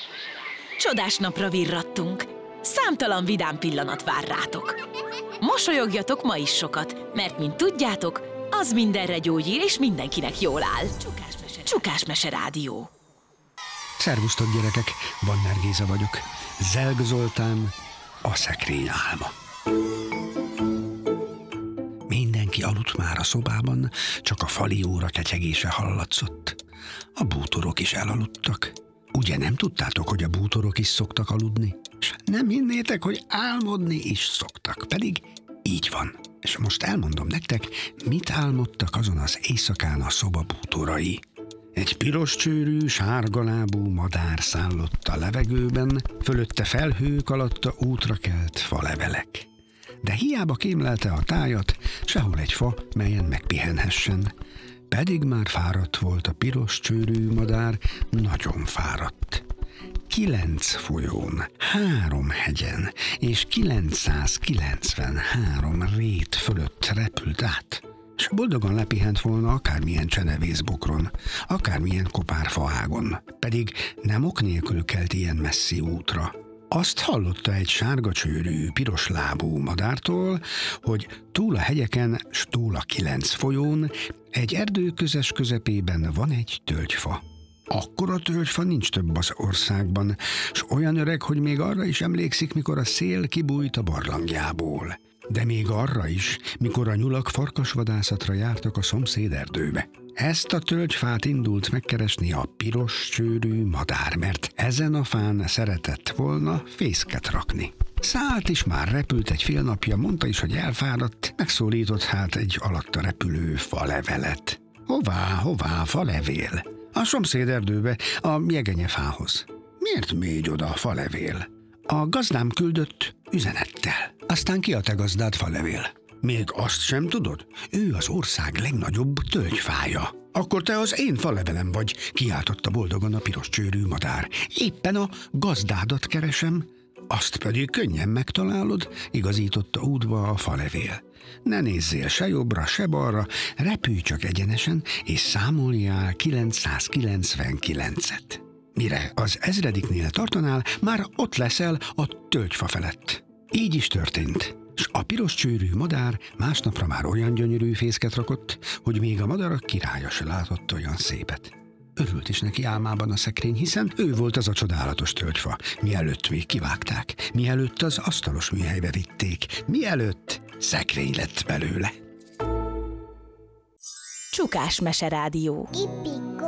Csodás napra virrattunk. Számtalan vidám pillanat vár rátok. Mosolyogjatok ma is sokat, mert mint tudjátok, az mindenre gyógyír és mindenkinek jól áll. Csukás Mese Rádió. Szervusztok, gyerekek! Banner Géza vagyok. Zelg Zoltán, a szekrény álma. Mindenki aludt már a szobában, csak a fali óra ketyegése hallatszott. A bútorok is elaludtak. Ugye nem tudtátok, hogy a bútorok is szoktak aludni? És nem hinnétek, hogy álmodni is szoktak, pedig így van. És most elmondom nektek, mit álmodtak azon az éjszakán a szoba bútorai. Egy piros csőrű, sárgalábú madár szállott a levegőben, fölötte felhők alatta útra kelt falevelek. De hiába kémlelte a tájat, sehol egy fa, melyen megpihenhessen. Pedig már fáradt volt a piros csőrű madár, nagyon fáradt. 9 folyón, 3 hegyen és 993 rét fölött repült át, és boldogan lepihent volna akármilyen csenevészbokron, akármilyen kopárfaágon, pedig nem ok nélkül kelt ilyen messzi útra. Azt hallotta egy sárga csőrű, piros lábú madártól, hogy túl a hegyeken, s túl a 9 folyón, egy erdő közes közepében van egy tölgyfa. Akkora tölgyfa nincs több az országban, s olyan öreg, hogy még arra is emlékszik, mikor a szél kibújt a barlangjából. De még arra is, mikor a nyulak farkasvadászatra jártak a szomszéd erdőbe. Ezt a tölgyfát indult megkeresni a piros csőrű madár, mert ezen a fán szeretett volna fészket rakni. Szállt is, már repült egy fél napja, mondta is, hogy elfáradt, megszólított hát egy alatta repülő falevelet. Hová, falevél? A szomszéd erdőbe, a jegenyefához. Miért mégy oda, falevél? A gazdám küldött üzenettel. Aztán ki a te gazdád, falevél? Még azt sem tudod? Ő az ország legnagyobb tölgyfája. Akkor te az én falevelem vagy, kiáltotta boldogan a piros csőrű madár. Éppen a gazdádat keresem. Azt pedig könnyen megtalálod, igazította útba a falevél. Ne nézzél se jobbra, se balra, repülj csak egyenesen, és számoljál 999-et. Mire az ezrediknél tartanál, már ott leszel a tölgyfa felett. Így is történt, s a piros csőrű madár másnapra már olyan gyönyörű fészket rakott, hogy még a madarak királya se látott olyan szépet. Örült is neki álmában a szekrény, hiszen ő volt az a csodálatos tölgyfa, mielőtt még kivágták, mielőtt az asztalos műhelybe vitték, mielőtt szekrény lett belőle. Csukás Mese Rádió.